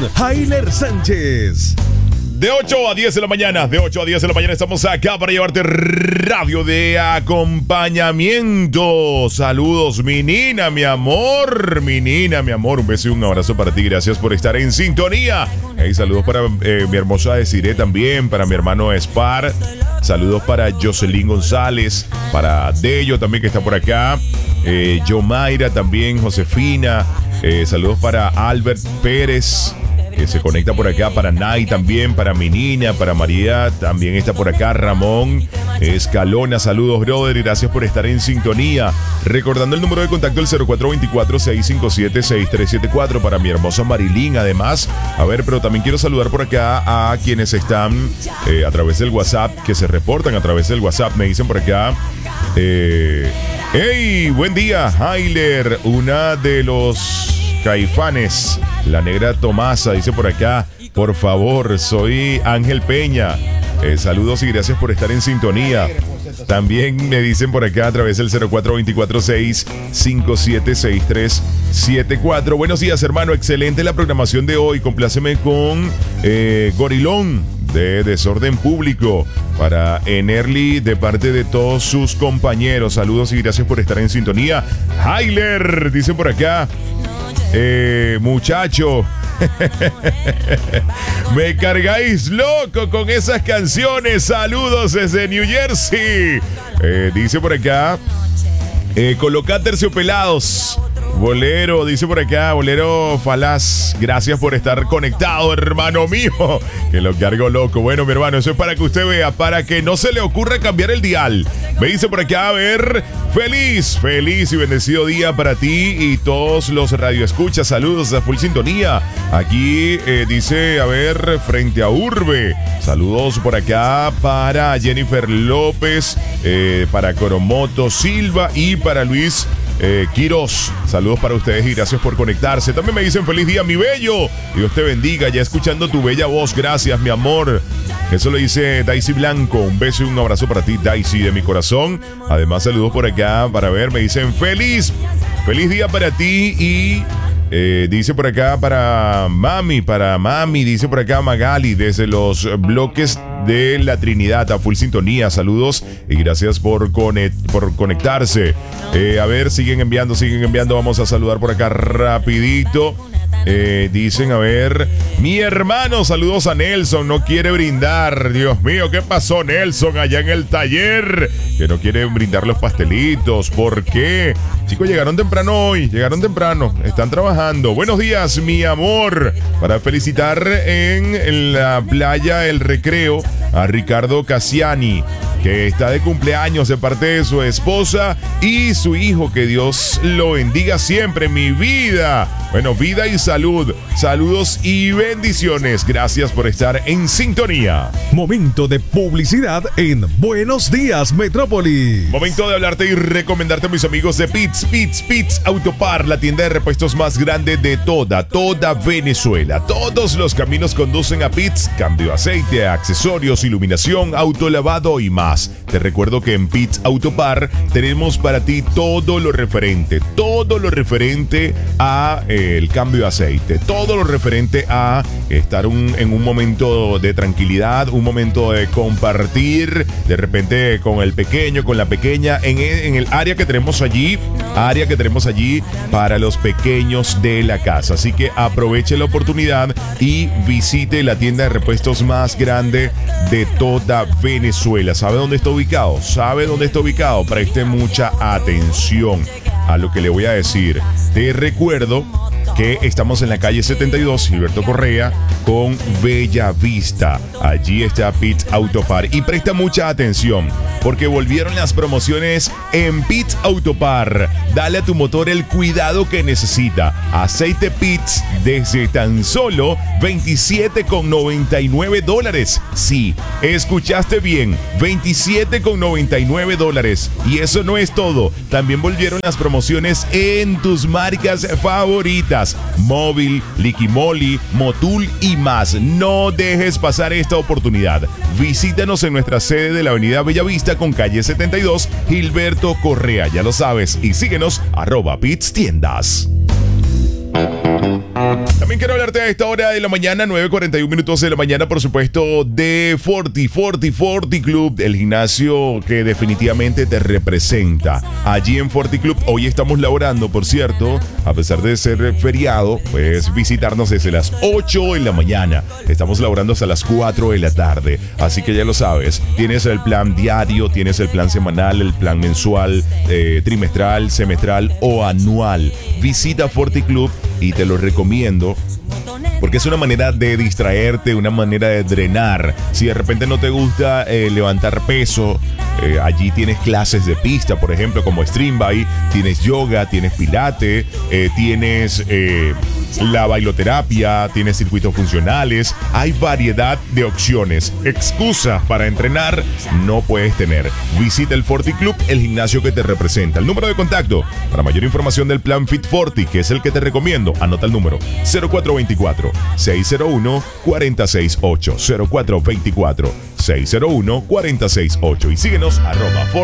Hailer Sánchez. De 8 a 10 de la mañana, estamos acá para llevarte radio de acompañamiento. Saludos, mi niña, mi amor, un beso y un abrazo para ti, gracias por estar en sintonía. Hey, saludos para mi hermosa Desiree también, para mi hermano Spar, saludos para Jocelyn González, para Dello también que está por acá, Yomaira también, Josefina, saludos para Albert Pérez, que se conecta por acá, para Nay también, para mi niña, para María, también está por acá Ramón Escalona, saludos brother y gracias por estar en sintonía. Recordando el número de contacto, el 0424-657-6374 para mi hermosa Marilyn, además, a ver, pero también quiero saludar por acá a quienes están a través del WhatsApp, que se reportan a través del WhatsApp, me dicen por acá, hey, buen día, Hailer, una de los Caifanes, la negra Tomasa, dice por acá, por favor, soy Ángel Peña, saludos y gracias por estar en sintonía. También me dicen por acá a través del 0424-657-6374. Buenos días, hermano, excelente la programación de hoy, compláceme con Gorilón de Desorden Público para Enerly de parte de todos sus compañeros. Saludos y gracias por estar en sintonía. Hailer, dice por acá, muchacho, me cargáis loco con esas canciones. Saludos desde New Jersey. Dice por acá, coloca terciopelados. Bolero, dice por acá, Bolero Falaz. Gracias por estar conectado, hermano mío. Que lo cargo loco. Bueno, mi hermano, eso es para que usted vea, para que no se le ocurra cambiar el dial. Me dice por acá, a ver, feliz y bendecido día para ti y todos los radioescuchas. Saludos a full sintonía. Aquí dice, a ver, frente a Urbe. Saludos por acá para Jennifer López, para Coromoto Silva y para Luis Quiroz. Saludos para ustedes y gracias por conectarse. También me dicen feliz día, mi bello. Dios te bendiga, ya escuchando tu bella voz. Gracias, mi amor. Eso lo dice Daisy Blanco. Un beso y un abrazo para ti, Daisy, de mi corazón. Además, saludos por acá para ver. Me dicen feliz día para ti y dice por acá para mami, dice por acá Magali desde los bloques de la Trinidad, a full sintonía. Saludos y gracias por conectarse. A ver, siguen enviando. Vamos a saludar por acá rapidito. Dicen, a ver, mi hermano, saludos a Nelson, no quiere brindar. Dios mío, ¿qué pasó, Nelson, allá en el taller? Que no quiere brindar los pastelitos. ¿Por qué? Chicos, llegaron temprano hoy, están trabajando. Buenos días, mi amor. Para felicitar en la playa El Recreo a Ricardo Cassiani, que está de cumpleaños, de parte de su esposa y su hijo. Que Dios lo bendiga siempre, mi vida. Bueno, vida y salud. Saludos y bendiciones. Gracias por estar en sintonía. Momento de publicidad en Buenos Días, Metrópoli. Momento de hablarte y recomendarte a mis amigos de Pitts Autopar, la tienda de repuestos más grande de toda Venezuela. Todos los caminos conducen a Pitts. Cambio de aceite, accesorios, iluminación, autolavado y más. Te recuerdo que en Pitts Autopar tenemos para ti todo lo referente a el cambio de aceite, todo lo referente a estar en un momento de tranquilidad, un momento de compartir, de repente con el pequeño, con la pequeña, en el área que tenemos allí para los pequeños de la casa. Así que aproveche la oportunidad y visite la tienda de repuestos más grande de toda Venezuela. ¿Sabe dónde está ubicado? Preste mucha atención a lo que le voy a decir. Te recuerdo que estamos en la calle 72, Gilberto Correa, con Bella Vista. Allí está Pitts Autopar. Y presta mucha atención, porque volvieron las promociones en Pitts Autopar. Dale a tu motor el cuidado que necesita. Aceite Pitts desde tan solo $27,99. Sí, escuchaste bien, $27,99. Y eso no es todo. También volvieron las promociones en tus marcas favoritas: Móvil, Liquimoli, Motul y más. No dejes pasar esta oportunidad. Visítanos en nuestra sede de la avenida Bellavista con calle 72, Gilberto Correa. Ya lo sabes. Y síguenos @Pitts Tiendas. También quiero hablarte a esta hora de la mañana, 9:41 minutos de la mañana, por supuesto, de Forti Club, el gimnasio que definitivamente te representa. Allí en Forti Club, hoy estamos laborando, por cierto, a pesar de ser feriado, puedes visitarnos desde las 8 de la mañana. Estamos laborando hasta las 4 de la tarde, así que ya lo sabes, tienes el plan diario, tienes el plan semanal, el plan mensual, trimestral, semestral o anual. Visita Forti Club y te lo recomiendo porque es una manera de distraerte, una manera de drenar. Si de repente no te gusta levantar peso, allí tienes clases de pista, por ejemplo, como Stream By, tienes yoga, tienes pilate, tienes la bailoterapia, tienes circuitos funcionales. Hay variedad de opciones. Excusas para entrenar no puedes tener. Visita el Forti Club, el gimnasio que te representa. El número de contacto para mayor información del plan Fit Forti, que es el que te recomiendo, anota el número 0424-601-468. 0424-601-468. Y síguenos @Forti.